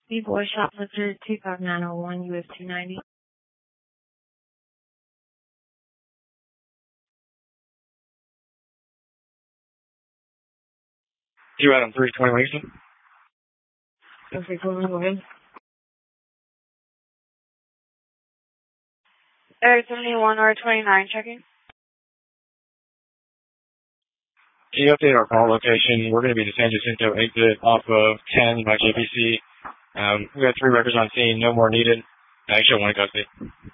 B-Boy Shoplifter 25901 US 290. You Adam 320 Langston? 321, go ahead. Area 71 or 29 checking. Can you update our call location? We're going to be the San Jacinto exit off of 10 by JPC. We got 3 records on scene, no more needed. Actually, 1 custody.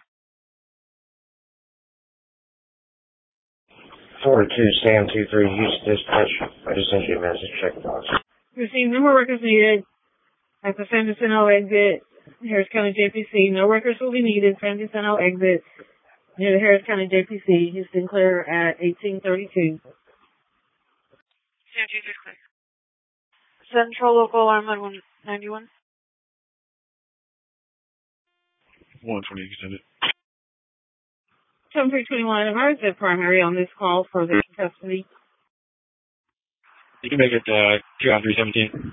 42 Sam 23 Houston Dispatch. I just sent you a message. Check the box. Received no more records needed at the San Jacinto exit, Harris County JPC. No records will be needed. San Jacinto exit near the Harris County JPC. Houston clear at 1832. San 26 clear. Central local alarm at 191. 120 extended. 7321, advise the primary on this call for the custody. You can make it 2 on 317.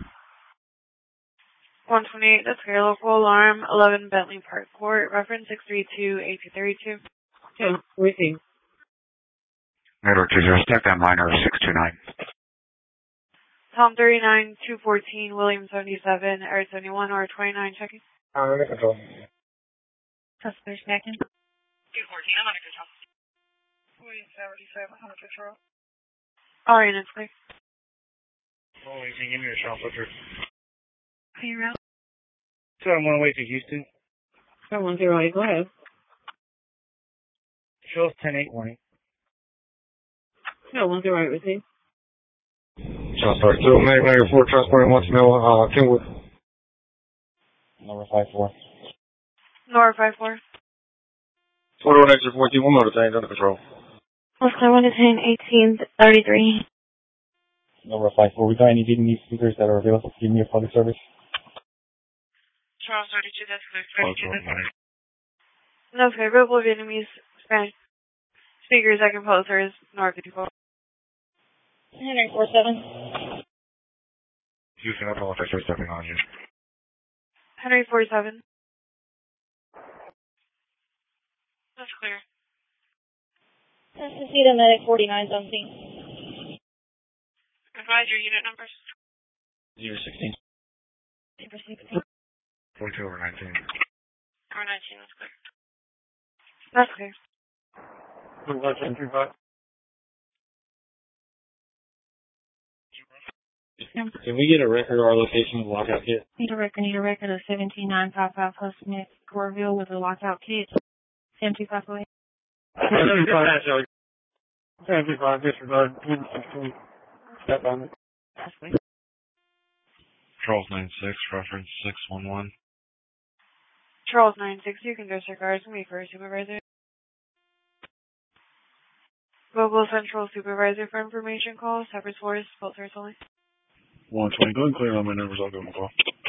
128, that's clear. Local alarm 11 Bentley Park Court. Reference 632-8232. Receive. Network 20, step that minor 629. Tom 39, 214, William 77, Area 71 or 29 checking. Under control. Suspect checking. 214, I'm under control. 47, under control. Alright, it's clear. Oh, you can give me a shoplifter. Clear out. 718 to Houston. 7108, go ahead. Show us 10-8-1. 7108, receive. Transport 2, Magna 4, transport wants to know, Kenwood. Number 54. Nora 54. 41 extra 14, one more detained under control. Oscar 1 detained 1833. Number 54. We got any Vietnamese speakers that are available to give me a public service? Charles 32, that's clear. 32, that's clear. No favorable Vietnamese Spanish speakers that can pose service, Nora 54. Henry 47. Houston, I don't know if I start stepping on you. Henry 47. That's clear. Necessita Medic 49 something. Advise your unit numbers. 016. 16. 42 over 19. Or 19, that's clear. That's clear. 25. Can we get a record of our location with lockout kit? Need a record of 17955 Smith Corville with a lockout kit. 7258. 75, disregard, 16. Step on it. Charles 96, reference 611. Charles 96, you can disregard me for supervisor. Global Central Supervisor for information calls. Cypress Forest, Bolt Service only. 120, go and clear on my numbers, I'll go and call.